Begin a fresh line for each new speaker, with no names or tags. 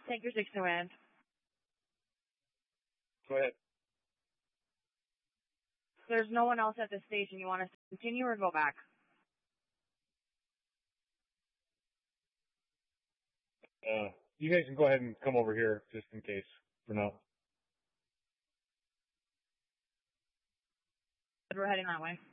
Take your 6 wind.
Go ahead.
There's no one else at the station. You want us to continue or go back?
You guys can go ahead and come over here just in case for now.
We're heading that way.